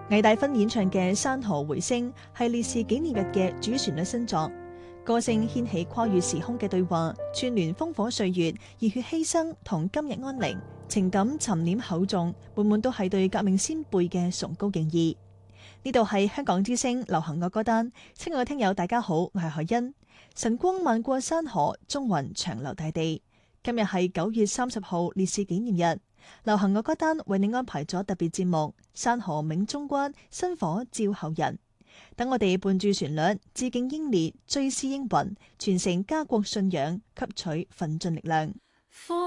魏大勳演唱嘅《山河回聲》係烈士紀念日嘅主旋律新作，歌聲掀起跨越時空嘅對話，串聯烽火歲月、熱血犧牲同今日安寧，情感沉澱厚重，滿滿都係對革命先輩嘅崇高敬意。呢度係香港之聲流行樂歌單，親愛嘅聽友大家好，我係海欣。晨光漫過山河，中雲長流大地。今日係9月30號烈士紀念日。流行樂歌單為你安排咗特別節目《山河銘中關，薪火照後人》。等我哋伴住旋律，致敬英烈，追思英魂，傳承家國信仰，吸取奮進力量。